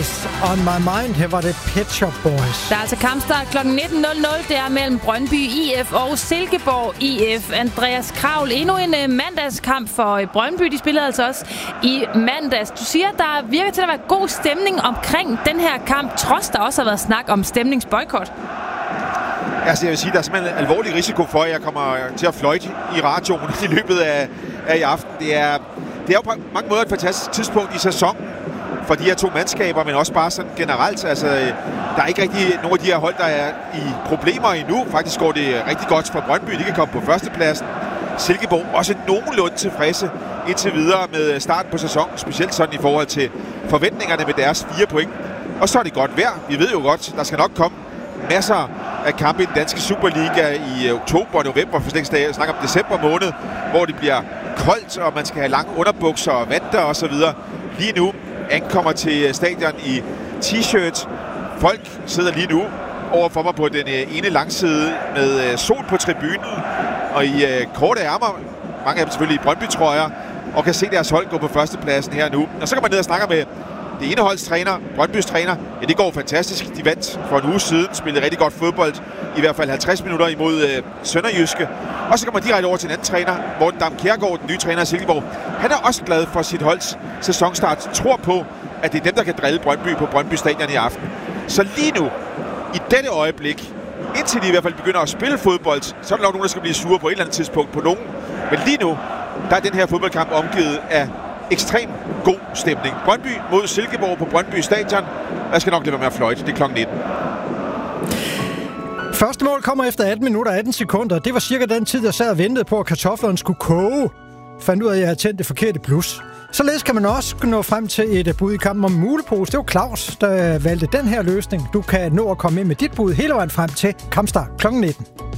Always on my mind. Her var det Pet Shop Boys. Der er altså kampstart kl. 19.00. Det er mellem Brøndby IF og Silkeborg IF. Andreas Kravl, endnu en mandagskamp for Brøndby. De spillede altså også i mandags. Du siger, der virker til at være god stemning omkring den her kamp, trods der også har været snak om stemningsboykot. Altså, jeg vil sige, der er simpelthen en alvorlig risiko for, at jeg kommer til at fløjte i radioen i løbet af i aften. Det er jo på mange måder et fantastisk tidspunkt i sæsonen for de her to mandskaber, men også bare sådan generelt. Altså, der er ikke rigtig nogen af de her hold, der er i problemer endnu. Faktisk går det rigtig godt for Brøndby. De kan komme på førstepladsen. Silkeborg også nogenlunde tilfredse indtil videre med starten på sæsonen, specielt sådan i forhold til forventningerne med deres 4 point. Og så er det godt vejr. Vi ved jo godt, der skal nok komme masser af kampe i den danske Superliga i oktober og november, for slet ikke snakke om december måned, hvor det bliver koldt, og man skal have lange underbukser og vanter og så videre. Lige nu ankommer til stadion i t-shirt. Folk sidder lige nu overfor mig på den ene langside med sol på tribunen og i korte ærmer, mange af dem selvfølgelig i Brøndby-trøjer, og kan se deres hold gå på førstepladsen her nu. Og så kan man ned og snakke med det ene holds træner, Brøndbys træner. Ja, det går fantastisk. De vandt for en uge siden, spillede rigtig godt fodbold, i hvert fald 50 minutter imod Sønderjyske. Og så kommer man direkte over til en anden træner, Morten Dam Kjærgaard, den nye træner af Silkeborg. Han er også glad for sit holds sæsonstart, tror på, at det er dem, der kan drille Brøndby på Brøndby Stadion i aften. Så lige nu, i dette øjeblik, indtil de i hvert fald begynder at spille fodbold, så er der nok nogen, der skal blive sure på et eller andet tidspunkt på nogen. Men lige nu, der er den her fodboldkamp omgivet af ekstrem god stemning. Brøndby mod Silkeborg på Brøndby Stadion. Jeg skal nok lade være med at fløjte. Det er kl. 19. Første mål kommer efter 18 minutter og 18 sekunder. Det var cirka den tid, jeg sad og ventede på, at kartoflerne skulle koge. Fandt ud af, at jeg havde tændt det forkerte plus. Således kan man også nå frem til et bud i kampen om mulepose. Det var Claus, der valgte den her løsning. Du kan nå at komme ind med dit bud hele vejen frem til kampstart kl. 19.